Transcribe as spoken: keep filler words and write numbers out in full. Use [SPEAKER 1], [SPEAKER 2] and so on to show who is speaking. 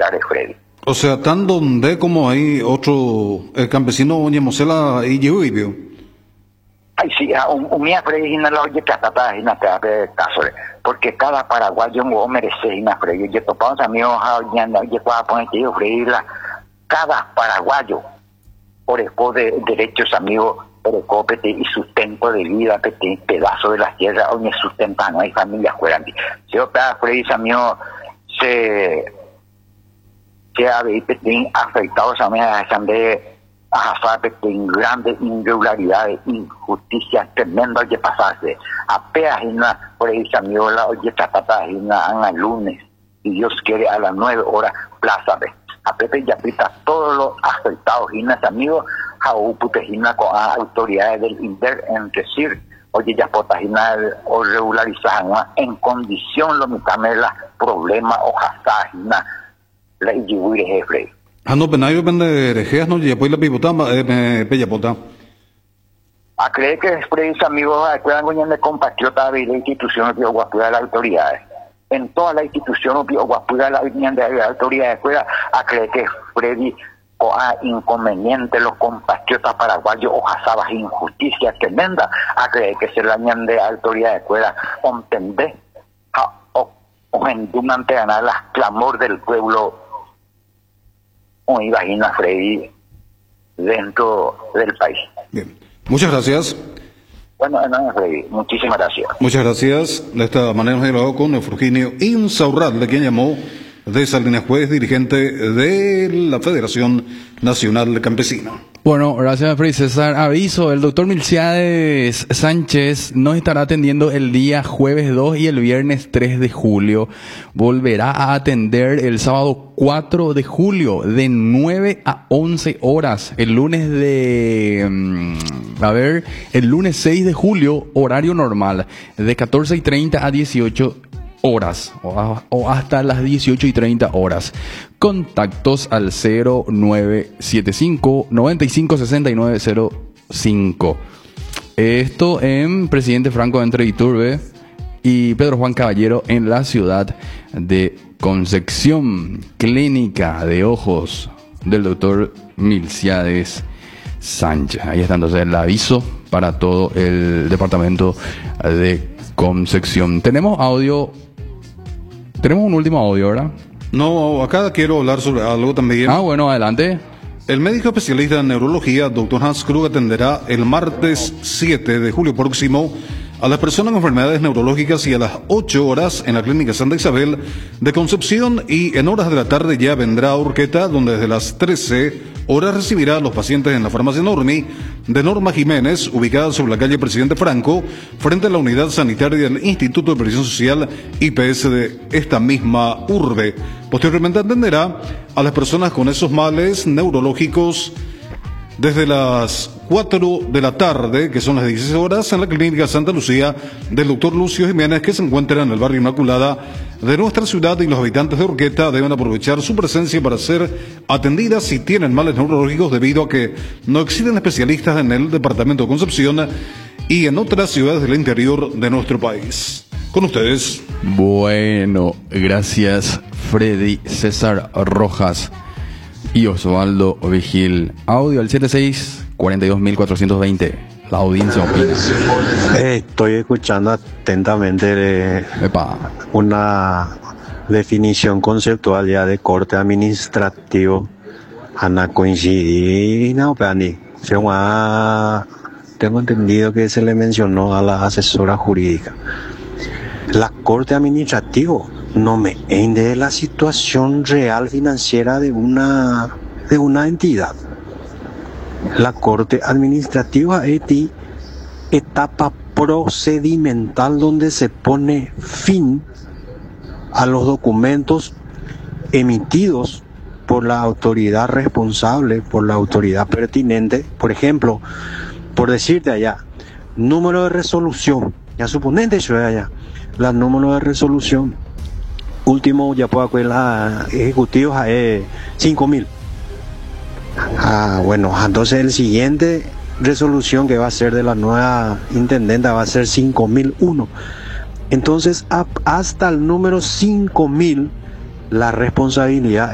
[SPEAKER 1] irregulares, Freddy.
[SPEAKER 2] O sea, tan donde como hay otro el campesino Oña Mosela y yo vivió.
[SPEAKER 1] Ay, sí, un, un mía Freddy no la oye tratata, no te hace caso, porque cada paraguayo no merece, no Freddy. Yo topamos a mí, oye, oye, cuando pones que yo, Freddy, cada paraguayo, por el de derechos, amigos, por el copete y sustento de vida, pete, pedazo de la tierra, oye, sustenta, no hay familias fuera. Si yo, Freddy, amigo, se, se ha visto afectados a mí, de a pequeñas grandes irregularidades, injusticias tremendas que pasarse. Apenas una, por ahí, amigo, la oye, tratata, una, lunes, y Dios quiere a las nueve horas, plaza, ve. A Pepe ya pita todos los afectados, y unas amigos, jau, putejina con autoridades del INDER, en decir, oye, ya potajina o regularizar, ¿no? En condición, lo mitame la problema o jazajina, la ijibuire jefe.
[SPEAKER 2] Ah, no, pero yo depende de Geas, no, ya pues la pipota, eh, pella pota.
[SPEAKER 1] A creer que después, amigos, acuerdan con de compatriota de la institución de Guapuda de las autoridades. En toda la institución de Guapuda de las autoridades, a creer que Freddy o a inconveniente los compatriotas paraguayos o jazabas injusticias tremendas, a creer que se la ñan de autoridades, fuera entender o o en durante ganar las clamor del pueblo. O imagina Freddy dentro del país.
[SPEAKER 2] Bien, muchas gracias.
[SPEAKER 1] Bueno, no, Freddy, muchísimas gracias.
[SPEAKER 2] Muchas gracias. De esta manera hemos dialogado con Eufrogínio Insaurralde, quien llamó de Salinas Juez, dirigente de la Federación Nacional Campesina.
[SPEAKER 3] Bueno, gracias, Freddy César. Aviso, el doctor Milciades Sánchez nos estará atendiendo el día jueves dos y el viernes tres de julio. Volverá a atender el sábado cuatro de julio de nueve a once horas. El lunes de... A ver, el lunes seis de julio, horario normal, de catorce y treinta a dieciocho horas o, o hasta las dieciocho y treinta horas. Contactos al cero nueve siete cinco, noventa y cinco, sesenta y nueve cero cinco. Esto en Presidente Franco entre Iturbe y Pedro Juan Caballero en la ciudad de Concepción. Clínica de ojos del doctor Milciades Sánchez. Ahí está entonces el aviso para todo el departamento de Concepción. Tenemos audio. Tenemos un último audio, ¿verdad?
[SPEAKER 2] No, acá quiero hablar sobre algo también.
[SPEAKER 3] Ah, bueno, adelante.
[SPEAKER 2] El médico especialista en neurología, doctor Hans Krug, atenderá el martes siete de julio próximo a las personas con enfermedades neurológicas y a las ocho horas en la Clínica Santa Isabel de Concepción, y en horas de la tarde ya vendrá a Urqueta, donde desde las trece horas recibirá a los pacientes en la farmacia Normi de Norma Jiménez, ubicada sobre la calle Presidente Franco, frente a la unidad sanitaria del Instituto de Previsión Social I P S de esta misma urbe. Posteriormente atenderá a las personas con esos males neurológicos desde las cuatro de la tarde, que son las dieciséis horas, en la Clínica Santa Lucía del doctor Lucio Jiménez, que se encuentra en el barrio Inmaculada de nuestra ciudad, y los habitantes de Urqueta deben aprovechar su presencia para ser atendidas si tienen males neurológicos, debido a que no existen especialistas en el departamento de Concepción y en otras ciudades del interior de nuestro país. Con ustedes.
[SPEAKER 3] Bueno, gracias, Freddy César Rojas y Osvaldo Vigil. Audio al setenta y seis, cuarenta y dos mil cuatrocientos veinte. La audiencia opina.
[SPEAKER 4] Estoy escuchando atentamente eh, una definición conceptual ya de corte administrativo. Ana coincidir, no, Pani. Tengo entendido que se le mencionó a la asesora jurídica. La corte administrativo no me ende la situación real financiera de una de una entidad. La corte administrativa es la etapa procedimental donde se pone fin a los documentos emitidos por la autoridad responsable, por la autoridad pertinente. Por ejemplo, por decirte allá, número de resolución, ya suponente yo allá, la número de resolución último ya puedo con la ejecutivos es cinco mil. Ah, bueno, entonces el siguiente resolución que va a ser de la nueva intendenta va a ser cinco mil uno. Entonces hasta el número cinco mil la responsabilidad